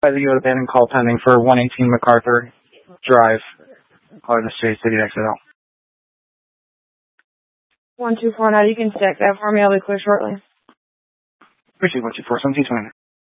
By the U.S. abandoned call pending for 118 MacArthur Drive, Garden State City, XL. 1249, you can stack that for me. I'll be clear shortly. Appreciate 124, 1720.